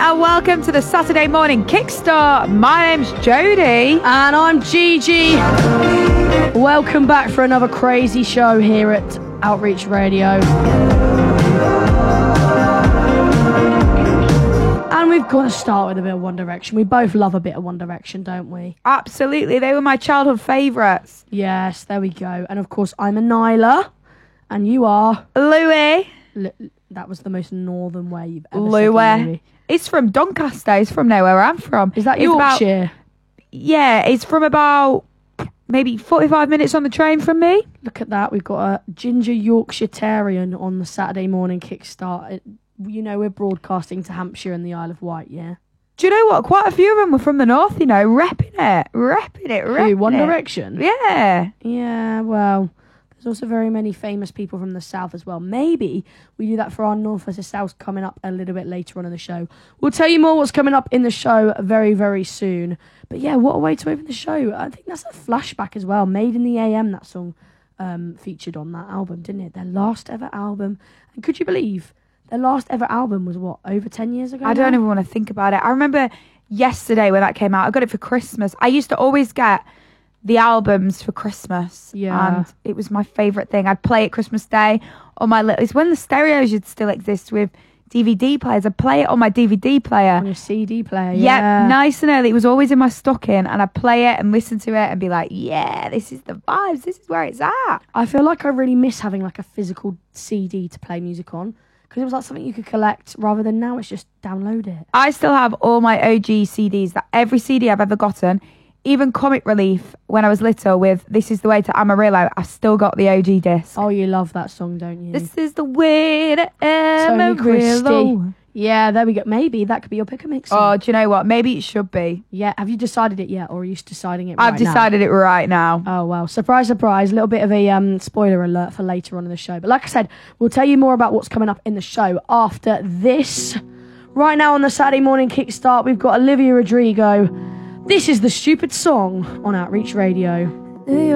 and welcome to the Saturday Morning Kickstart. My name's Jodie. And I'm Gigi. Welcome back for another crazy show here at Outreach Radio. And we've got to start with a bit of One Direction. We both love a bit of One Direction, don't we? Absolutely, they were my childhood favourites. Yes, there we go. And of course, I'm a Nyla. And you are... Louis. That was the most northern way you've ever said Louis. It's from Doncaster. It's from where I'm from. Is that It's Yorkshire? It's from about maybe 45 minutes on the train from me. Look at that. We've got a ginger Yorkshirean on the Saturday Morning Kickstart. You know, we're broadcasting to Hampshire and the Isle of Wight, yeah? Do you know what? Quite a few of them were from the north, you know, repping it. Who, One Direction? Yeah. Yeah, well, there's also very many famous people from the south as well. Maybe we do that for our North versus South coming up a little bit later on in the show. We'll tell you more what's coming up in the show very, very soon. But yeah, what a way to open the show. I think that's a flashback as well. Made in the AM, that song featured on that album, didn't it? Their last ever album. And could you believe their last ever album was, what, over 10 years ago? I don't even want to think about it. I remember yesterday when that came out, I got it for Christmas. I used to always get the albums for Christmas. Yeah. And it was my favourite thing. I'd play it Christmas Day on my little... It's when the stereos should still exist with DVD players. I'd play it on my DVD player. On your CD player, yeah. Yep, nice and early. It was always in my stocking, and I'd play it and listen to it and be like, yeah, this is the vibes. This is where it's at. I feel like I really miss having like a physical CD to play music on, because it was like something you could collect rather than now it's just download it. I still have all my OG CDs, that every CD I've ever gotten, even Comic Relief when I was little with This Is the Way to Amarillo, I've still got the OG disc. Oh, you love that song, don't you? This is the way to Tony Christie. Amarillo. Yeah, there we go. Maybe that could be your pick and mix song. Oh, do you know what? Maybe it should be. Yeah, have you decided it yet, or are you deciding it right now? I've decided it right now. Oh, well, surprise, surprise. A little bit of a spoiler alert for later on in the show. But like I said, we'll tell you more about what's coming up in the show after this. Right now on the Saturday Morning Kickstart, we've got Olivia Rodrigo. This is The Stupid Song on Outreach Radio.